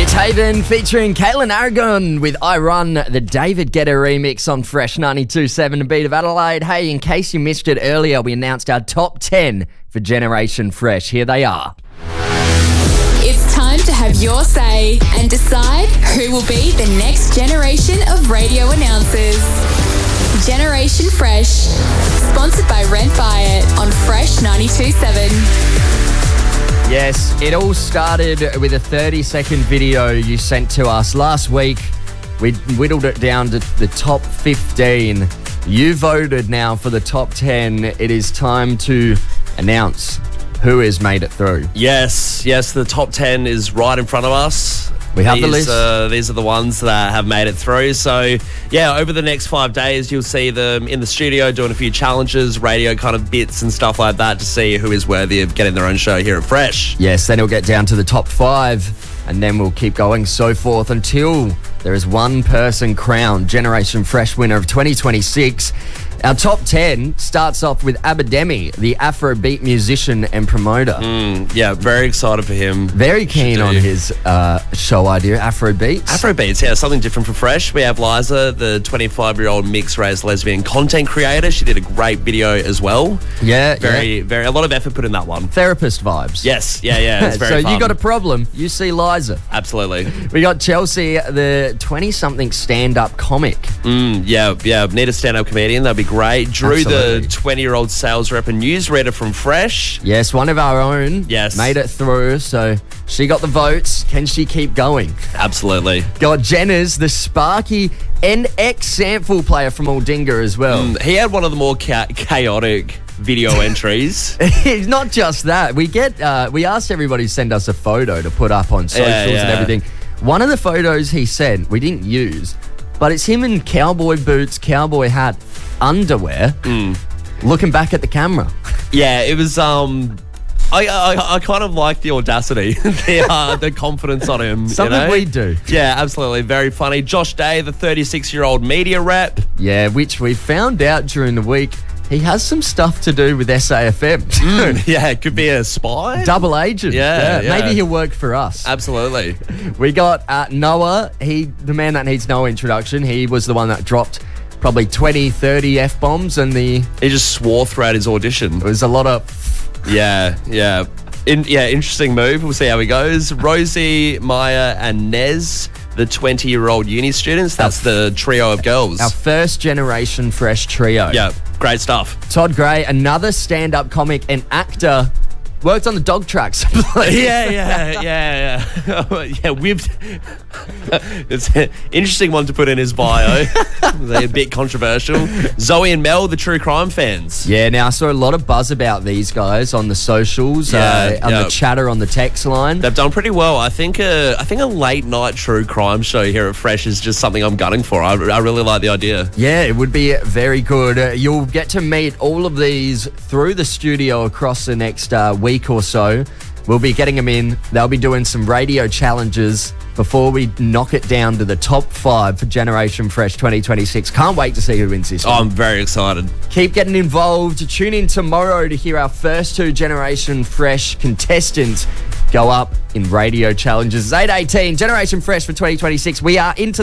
It's Haven featuring Caitlin Aragon with I Run, the David Guetta remix on Fresh 92.7 The Beat of Adelaide. Hey, in case you missed it earlier, we announced our top 10 for Generation Fresh. Here they are. It's time to have your say and decide who will be the next generation of radio announcers. Generation Fresh, sponsored by Rent Buy It on Fresh 92.7. Yes, it all started with a 30-second video you sent to us last week. We whittled it down to the top 15. You voted now for the top 10. It is time to announce who has made it through. Yes, the top 10 is right in front of us. We have the list. These are the ones that have made it through. So, yeah, over the next 5 days, you'll see them in the studio doing a few challenges, radio kind of bits and stuff like that to see who is worthy of getting their own show here at Fresh. Yes, then it'll get down to the top 5, and then we'll keep going so forth until there is one person crowned Generation Fresh winner of 2026. Our top 10 starts off with Abademi, the Afrobeat musician and promoter. Yeah, very excited for him. Very keen on his show idea, Afrobeats. Afrobeats, yeah, something different for Fresh. We have Liza, the 25-year-old mixed-race lesbian content creator. She did a great video as well. Yeah, very, a lot of effort put in that one. Therapist vibes. Yes, yeah, it's very So fun. you got a problem, you see Liza. Absolutely. We got Chelsea, the 20-something stand-up comic. Yeah, need a stand-up comedian, that'd be great. Drew, Absolutely. the 20-year-old sales rep and newsreader from Fresh. Yes, one of our own. Yes. Made it through, so she got the votes. Can she keep going? Absolutely. Got Jenners, the Sparky NX sample player from Aldinga as well. He had one of the more chaotic video entries. It's not just that. We asked everybody to send us a photo to put up on socials and everything. One of the photos he sent, we didn't use, but it's him in cowboy boots, cowboy hat, underwear, looking back at the camera. Yeah, it was I kind of like the audacity, the confidence on him. Something we do. Yeah, absolutely. Very funny. Josh Day, the 36-year-old media rep. Yeah, which we found out during the week. He has some stuff to do with SAFM. Yeah, it could be a spy. Double agent. Yeah. Maybe he'll work for us. Absolutely. We got Noah. The man that needs no introduction. He was the one that dropped probably 20, 30 F-bombs and He just swore throughout his audition. it was a lot of... Yeah. Interesting move. We'll see how he goes. Rosie, Maya, and Nez, the 20-year-old uni students. That's the trio of girls. Our first Generation Fresh trio. Yeah, great stuff. Todd Gray, another stand-up comic and actor, worked on the dog tracks. Yeah, whipped. It's an interesting one to put in his bio. A bit controversial. Zoe and Mel, the true crime fans. Yeah, now I saw a lot of buzz about these guys on the socials, on the chatter on the text line. They've done pretty well. I think a late night true crime show here at Fresh is just something I'm gunning for. I really like the idea. Yeah, it would be very good. You'll get to meet all of these through the studio across the next week or so. We'll be getting them in. They'll be doing some radio challenges before we knock it down to the top 5 for Generation Fresh 2026. Can't wait to see who wins this one. I'm very excited. Keep getting involved. Tune in tomorrow to hear our first 2 Generation Fresh contestants go up in radio challenges. It's 8:18, Generation Fresh for 2026. We are into